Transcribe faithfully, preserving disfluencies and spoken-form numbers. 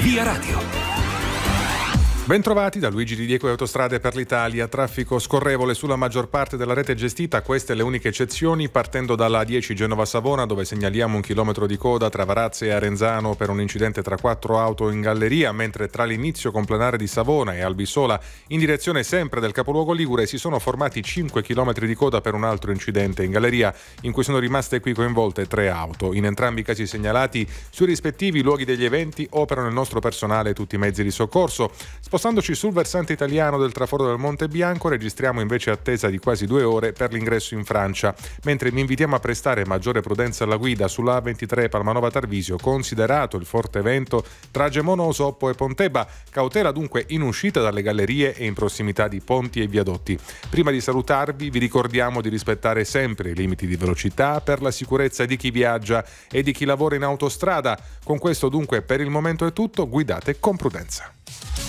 Via Radio. Bentrovati da Luigi Di Diego e Autostrade per l'Italia. Traffico scorrevole sulla maggior parte della rete gestita, queste le uniche eccezioni, partendo dalla A dieci Genova-Savona, dove segnaliamo un chilometro di coda tra Varazze e Arenzano per un incidente tra quattro auto in galleria, mentre tra l'inizio complanare di Savona e Albisola, in direzione sempre del capoluogo ligure, si sono formati cinque chilometri di coda per un altro incidente in galleria, in cui sono rimaste qui coinvolte tre auto. In entrambi i casi segnalati, sui rispettivi luoghi degli eventi operano il nostro personale e tutti i mezzi di soccorso. Spostandoci sul versante italiano del traforo del Monte Bianco, registriamo invece attesa di quasi due ore per l'ingresso in Francia, mentre vi invitiamo a prestare maggiore prudenza alla guida sulla A ventitré Palmanova Tarvisio, considerato il forte vento tra Gemono Osoppo e Pontebba. Cautela dunque in uscita dalle gallerie e in prossimità di ponti e viadotti. Prima di salutarvi, vi ricordiamo di rispettare sempre i limiti di velocità per la sicurezza di chi viaggia e di chi lavora in autostrada. Con questo dunque per il momento è tutto, guidate con prudenza.